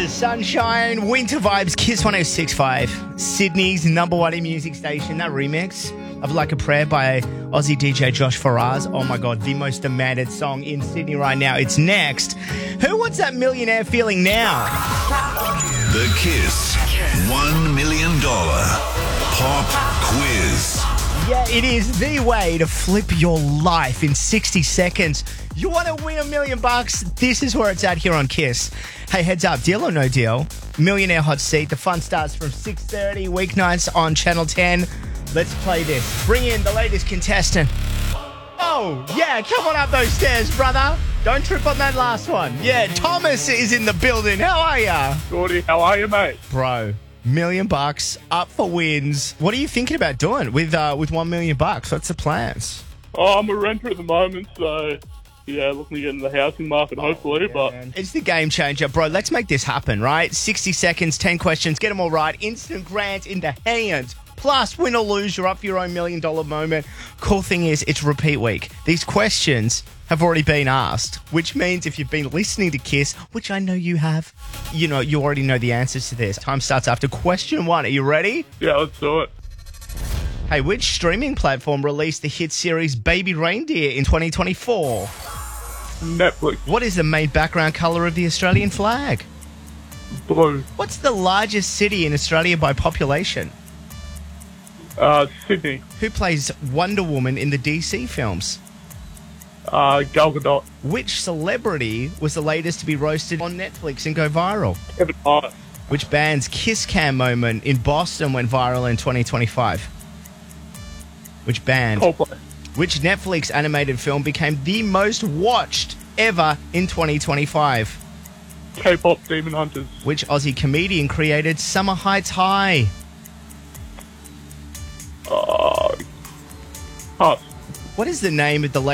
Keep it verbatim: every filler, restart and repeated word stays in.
Missus Sunshine, Winter Vibes, Kiss one oh six point five, Sydney's number one in music station. That remix of Like a Prayer by Aussie D J Josh Faraz. Oh my God, the most demanded song in Sydney right now. It's next. Who wants that millionaire feeling now? The Kiss one million dollars Pop Quiz. Yeah, it is the way to flip your life in sixty seconds. You want to win a million bucks? This is where it's at here on Kiss. Hey, heads up, deal or no deal? Millionaire Hot Seat. The fun starts from six thirty weeknights on Channel ten. Let's play this. Bring in the latest contestant. Oh, yeah, come on up those stairs, brother. Don't trip on that last one. Yeah, Thomas is in the building. How are ya? Gordy, how are you, mate? Bro, million bucks, up for wins. What are you thinking about doing with uh, with one million bucks? What's the plans? Oh, I'm a renter at the moment, so yeah, looking to get into the housing market, hopefully. Yeah, but man. It's the game changer, bro. Let's make this happen, right? sixty seconds, ten questions, get them all right. Instant grant in the hand. Plus, win or lose, you're up for your own million dollar moment. Cool thing is, it's repeat week. These questions have already been asked, which means if you've been listening to Kiss, which I know you have, you know, you already know the answers to this. Time starts after question one. Are you ready? yeah, let's do it. Hey, which streaming platform released the hit series Baby Reindeer in twenty twenty-four? Netflix, What is the main background colour of the Australian flag? blue, What's the largest city in Australia by population? uh, Sydney, Who plays Wonder Woman in the D C films? uh, Gal Gadot, Which celebrity was the latest to be roasted on Netflix and go viral? Kevin Hart, Which band's Kiss Cam moment in Boston went viral in twenty twenty-five? Which band? Coldplay, Which Netflix animated film became the most watched ever in twenty twenty-five? K-pop Demon Hunters, Which Aussie comedian created Summer Heights High? uh, Pass. What is the name of the